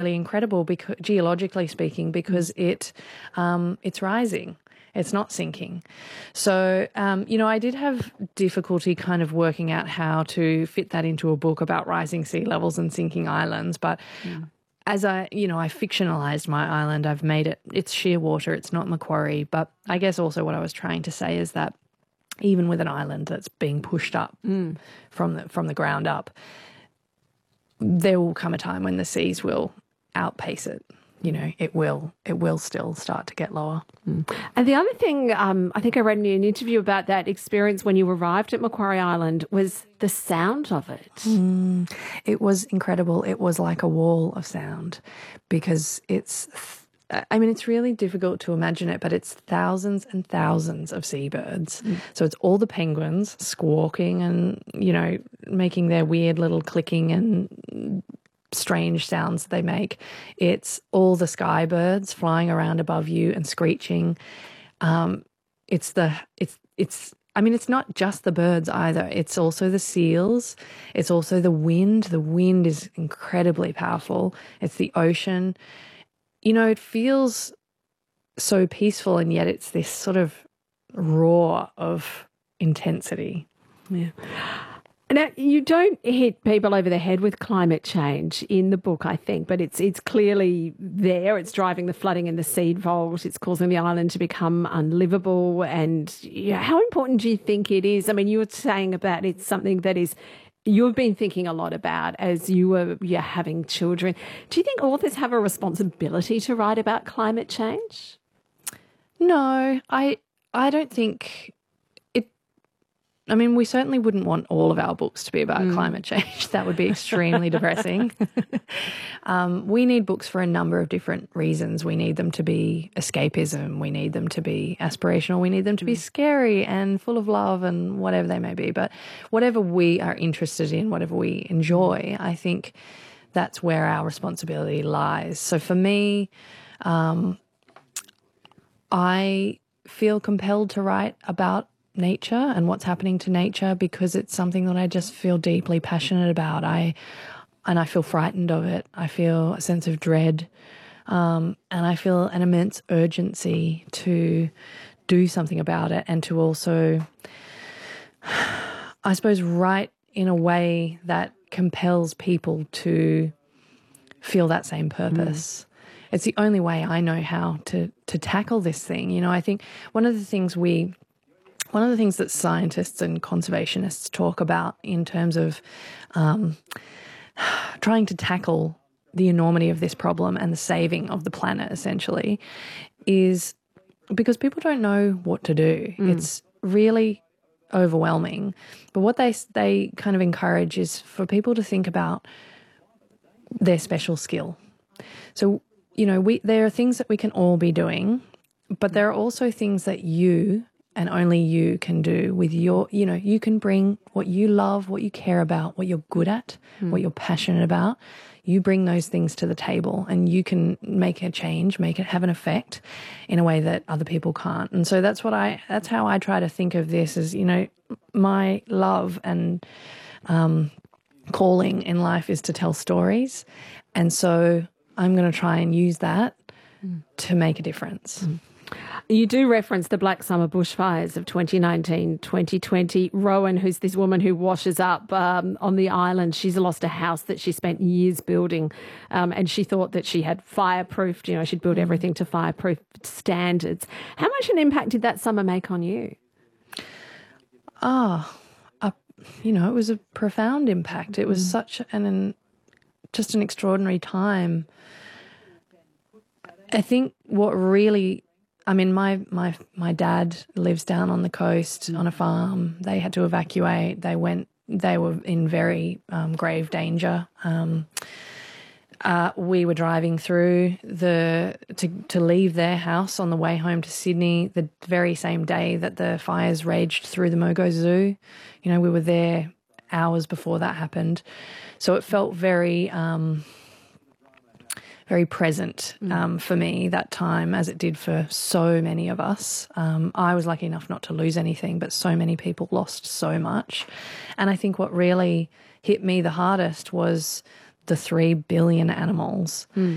absolutely incredible, because geologically speaking, because it's rising. It's not sinking. So, I did have difficulty kind of working out how to fit that into a book about rising sea levels and sinking islands. But as I fictionalized my island, I've made it's shearwater, it's not Macquarie. But I guess also what I was trying to say is that even with an island that's being pushed up from the ground up, there will come a time when the seas will outpace it. It will still start to get lower. And the other thing, I think I read in an interview about that experience when you arrived at Macquarie Island, was the sound of it. It was incredible. It was like a wall of sound, because it's really difficult to imagine it, but it's thousands and thousands of seabirds. So it's all the penguins squawking and, making their weird little clicking and strange sounds they make. It's all the sky birds flying around above you and screeching. It's not just the birds either. It's also the seals. It's also the wind. The wind is incredibly powerful. It's the ocean. It feels so peaceful, and yet it's this sort of roar of intensity. Yeah. Now, you don't hit people over the head with climate change in the book, I think, but it's clearly there. It's driving the flooding in the seed vault. It's causing the island to become unlivable. And how important do you think it is? I mean, you were saying about it's something that you've been thinking a lot about as you're having children. Do you think authors have a responsibility to write about climate change? No, I don't think. We certainly wouldn't want all of our books to be about climate change. That would be extremely depressing. We need books for a number of different reasons. We need them to be escapism. We need them to be aspirational. We need them to be scary and full of love and whatever they may be. But whatever we are interested in, whatever we enjoy, I think that's where our responsibility lies. So for me, I feel compelled to write about nature and what's happening to nature, because it's something that I just feel deeply passionate about. I feel frightened of it. I feel a sense of dread, and I feel an immense urgency to do something about it, and to also, I suppose, write in a way that compels people to feel that same purpose. It's the only way I know how to tackle this thing. I think one of the things that scientists and conservationists talk about in terms of trying to tackle the enormity of this problem and the saving of the planet, essentially, is because people don't know what to do. It's really overwhelming. But what they kind of encourage is for people to think about their special skill. So, there are things that we can all be doing, but there are also things that you and only you can do with you can bring what you love, what you care about, what you're good at, what you're passionate about. You bring those things to the table, and you can make a change, make it have an effect in a way that other people can't. And so that's how I try to think of this as, my love and calling in life is to tell stories. And so I'm going to try and use that to make a difference. You do reference the Black Summer bushfires of 2019-2020. Rowan, who's this woman who washes up on the island, she's lost a house that she spent years building, and she thought that she had fireproofed, she'd built everything to fireproof standards. How much an impact did that summer make on you? It was a profound impact. It was such just an extraordinary time. I think what really... my dad lives down on the coast on a farm. They had to evacuate. They were in very grave danger. We were driving through to leave their house on the way home to Sydney the very same day that the fires raged through the Mogo Zoo. We were there hours before that happened. So it felt very present for me that time, as it did for so many of us. I was lucky enough not to lose anything, but so many people lost so much. And I think what really hit me the hardest was the 3 billion animals